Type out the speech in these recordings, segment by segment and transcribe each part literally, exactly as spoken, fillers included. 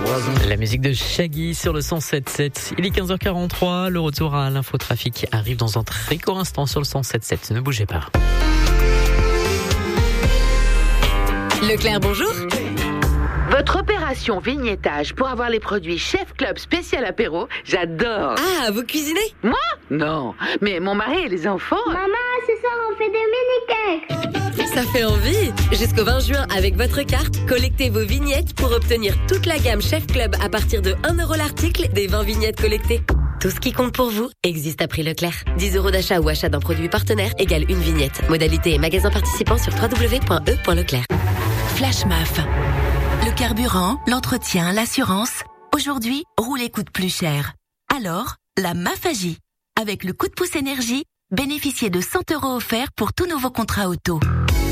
La musique de Shaggy sur le cent sept sept. Il est quinze heures quarante-trois. Le retour à l'infotrafic arrive dans un très court instant sur le cent sept sept. Ne bougez pas. Leclerc, bonjour. Votre opération vignettage pour avoir les produits Chef Club spécial apéro, j'adore. Ah, vous cuisinez? Moi? Non, mais mon mari et les enfants... Maman, ce soir on fait des mini-cakes. Ça fait envie. Jusqu'au vingt juin, avec votre carte, collectez vos vignettes pour obtenir toute la gamme Chef Club à partir de un euro l'article des vingt vignettes collectées. Tout ce qui compte pour vous existe à prix Leclerc. dix euros d'achat ou achat d'un produit partenaire égale une vignette. Modalité et magasin participant sur w w w point e point leclerc. Flash M A F. Le carburant, l'entretien, l'assurance. Aujourd'hui, rouler coûte plus cher. Alors, la M A F agit. Avec le coup de pouce énergie, bénéficiez de cent euros offerts pour tout nouveau contrat auto.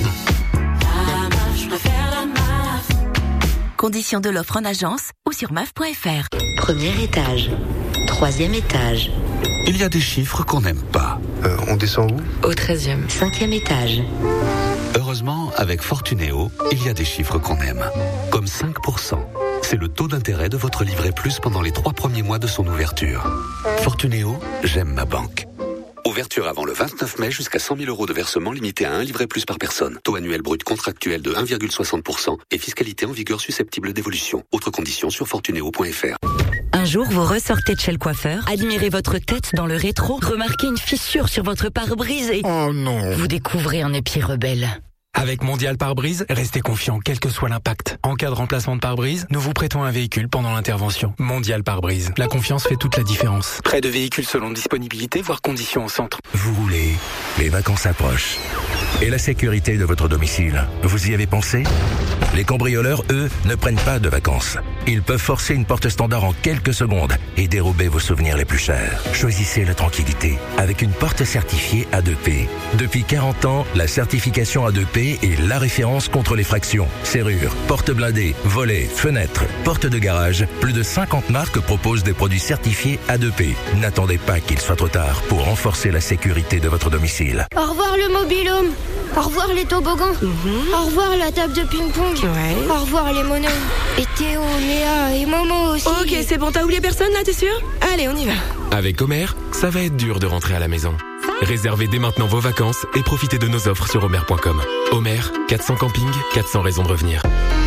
Conditions de l'offre en agence ou sur M A F point f r. Premier étage. Troisième étage. Il y a des chiffres qu'on n'aime pas. Euh, on descend où? Au treizième. Cinquième étage. Heureusement, avec Fortunéo, il y a des chiffres qu'on aime. Comme cinq pour cent. C'est le taux d'intérêt de votre livret plus pendant les trois premiers mois de son ouverture. Fortunéo, j'aime ma banque. Ouverture avant le vingt-neuf mai jusqu'à cent mille euros de versement limité à un livret plus par personne. Taux annuel brut contractuel de un virgule soixante pour cent et fiscalité en vigueur susceptible d'évolution. Autres conditions sur fortunéo point f r. Un jour, vous ressortez de chez le coiffeur, admirez votre tête dans le rétro, remarquez une fissure sur votre pare-brise et... Oh non! Vous découvrez un épi rebelle. Avec Mondial Pare-Brise, restez confiant quel que soit l'impact. En cas de remplacement de pare-brise, nous vous prêtons un véhicule pendant l'intervention. Mondial Pare-Brise. La confiance fait toute la différence. Prêt de véhicules selon disponibilité, voire conditions au centre. Vous roulez, les vacances approchent. Et la sécurité de votre domicile, vous y avez pensé? Les cambrioleurs, eux, ne prennent pas de vacances. Ils peuvent forcer une porte standard en quelques secondes et dérober vos souvenirs les plus chers. Choisissez la tranquillité avec une porte certifiée A deux P. Depuis quarante ans, la certification A deux P est la référence contre les fractions. Serrures, portes blindées, volets, fenêtres, portes de garage. Plus de cinquante marques proposent des produits certifiés A deux P. N'attendez pas qu'il soit trop tard pour renforcer la sécurité de votre domicile. Au revoir le mobil-home. Au revoir les toboggans. Mmh. Au revoir la table de ping-pong. Ouais. Au revoir les monos. Et Théo, Léa et Momo aussi. Ok, c'est bon, t'as oublié personne là, t'es sûr? Allez, on y va. Avec Homer, ça va être dur de rentrer à la maison. Réservez dès maintenant vos vacances et profitez de nos offres sur homer point com. Homer, quatre cents campings, quatre cents raisons de revenir.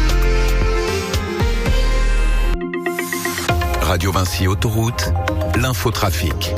Radio Vinci Autoroute, l'infotrafic.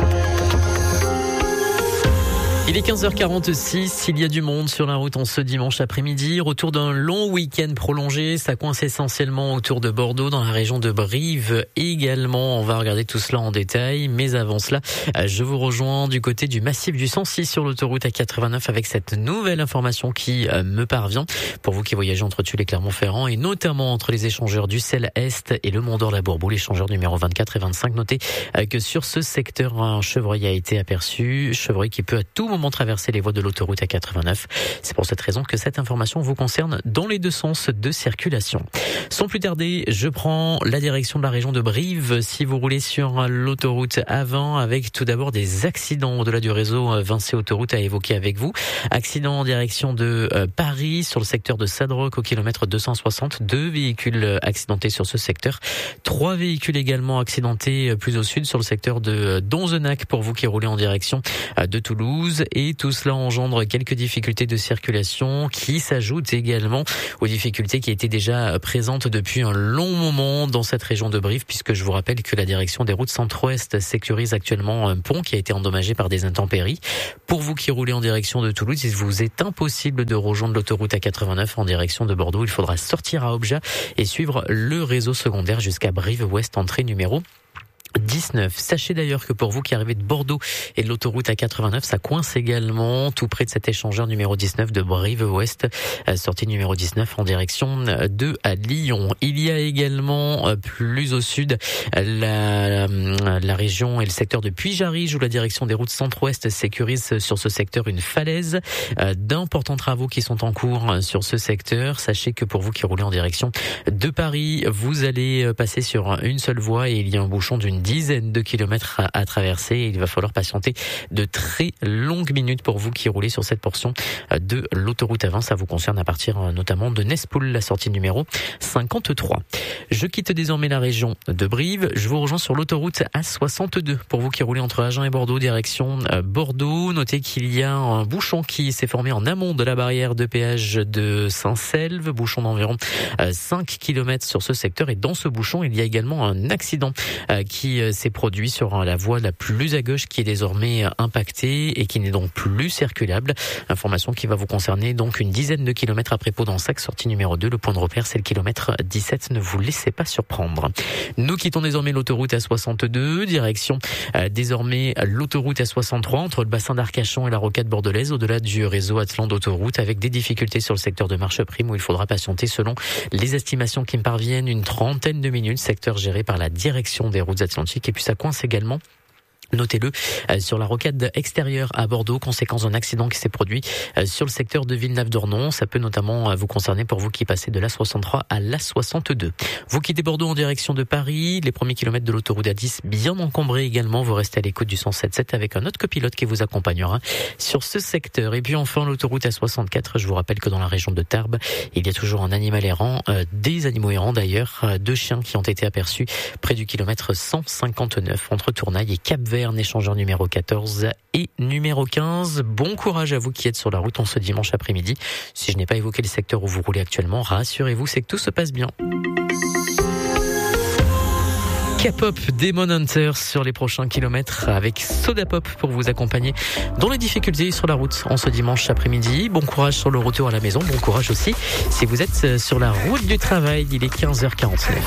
Il est quinze heures quarante-six, il y a du monde sur la route en ce dimanche après-midi. Retour d'un long week-end prolongé, ça coince essentiellement autour de Bordeaux, dans la région de Brive également. On va regarder tout cela en détail, mais avant cela, je vous rejoins du côté du massif du cent six sur l'autoroute A quatre-vingt-neuf avec cette nouvelle information qui me parvient. Pour vous qui voyagez entre Tulle et Clermont-Ferrand et notamment entre les échangeurs du Cel Est et le Mont-d'Or-la-Bourboule, l'échangeur numéro vingt-quatre et vingt-cinq, notez que sur ce secteur, un chevreuil a été aperçu, chevreuil qui peut à tout moment traverser les voies de l'autoroute A quatre-vingt-neuf. C'est pour cette raison que cette information vous concerne dans les deux sens de circulation. Sans plus tarder, je prends la direction de la région de Brive. Si vous roulez sur l'autoroute A vingt, avec tout d'abord des accidents au-delà du réseau Vinci Autoroute à évoquer avec vous. Accident en direction de Paris sur le secteur de Sadrock au kilomètre deux cent soixante. Deux véhicules accidentés sur ce secteur. Trois véhicules également accidentés plus au sud sur le secteur de Donzenac pour vous qui roulez en direction de Toulouse. Et tout cela engendre quelques difficultés de circulation qui s'ajoutent également aux difficultés qui étaient déjà présentes depuis un long moment dans cette région de Brive, puisque je vous rappelle que la direction des routes centre-ouest sécurise actuellement un pont qui a été endommagé par des intempéries. Pour vous qui roulez en direction de Toulouse, il vous est impossible de rejoindre l'autoroute A quatre-vingt-neuf en direction de Bordeaux. Il faudra sortir à Objat et suivre le réseau secondaire jusqu'à Brive-Ouest, entrée numéro dix-neuf. Sachez d'ailleurs que pour vous qui arrivez de Bordeaux et de l'autoroute A quatre-vingt-neuf, ça coince également tout près de cet échangeur numéro dix-neuf de Brive-Ouest, sortie numéro dix-neuf en direction de Lyon. Il y a également plus au sud la, la région et le secteur de Puy-Jarige où la direction des routes centre-ouest sécurise sur ce secteur une falaise. D'importants travaux qui sont en cours sur ce secteur. Sachez que pour vous qui roulez en direction de Paris, vous allez passer sur une seule voie et il y a un bouchon d'une dizaine de kilomètres à, à traverser. Il va falloir patienter de très longues minutes pour vous qui roulez sur cette portion de l'autoroute A vingt. Ça vous concerne à partir notamment de Nespoul, la sortie numéro cinquante-trois. Je quitte désormais la région de Brive. Je vous rejoins sur l'autoroute A soixante-deux. Pour vous qui roulez entre Agen et Bordeaux, direction Bordeaux, notez qu'il y a un bouchon qui s'est formé en amont de la barrière de péage de Saint-Selve. Bouchon d'environ cinq kilomètres sur ce secteur. Et dans ce bouchon, il y a également un accident qui s'est produit sur la voie la plus à gauche qui est désormais impactée et qui n'est donc plus circulable. Information qui va vous concerner donc une dizaine de kilomètres après Pau-d'Ensac, sortie numéro deux. Le point de repère, c'est le kilomètre dix-sept. Ne vous laissez pas surprendre. Nous quittons désormais l'autoroute A soixante-deux, direction euh, désormais l'autoroute A soixante-trois entre le bassin d'Arcachon et la rocade bordelaise, au-delà du réseau Atlan d'autoroute, avec des difficultés sur le secteur de Marcheprime où il faudra patienter selon les estimations qui me parviennent une trentaine de minutes, secteur géré par la direction des routes atlantiques. Et puis ça coince également, notez-le, sur la rocade extérieure à Bordeaux, conséquence d'un accident qui s'est produit sur le secteur de Villeneuve-d'Ornon. Ça peut notamment vous concerner pour vous qui passez de l'A soixante-trois à l'A soixante-deux. Vous quittez Bordeaux en direction de Paris, les premiers kilomètres de l'autoroute A dix bien encombrés également. Vous restez à l'écoute du cent sept sept avec un autre copilote qui vous accompagnera sur ce secteur. Et puis enfin, l'autoroute A soixante-quatre, je vous rappelle que dans la région de Tarbes, il y a toujours un animal errant, euh, des animaux errants d'ailleurs, euh, deux chiens qui ont été aperçus près du kilomètre cent cinquante-neuf entre Tournaille et Cap-Vert. Échangeur numéro quatorze et numéro quinze. Bon courage à vous qui êtes sur la route en ce dimanche après-midi. Si je n'ai pas évoqué le secteur où vous roulez actuellement, rassurez-vous, c'est que tout se passe bien. K-pop, Demon Hunter sur les prochains kilomètres avec Soda Pop pour vous accompagner dans les difficultés sur la route en ce dimanche après-midi. Bon courage sur le retour à la maison. Bon courage aussi si vous êtes sur la route du travail. Il est quinze heures quarante-neuf.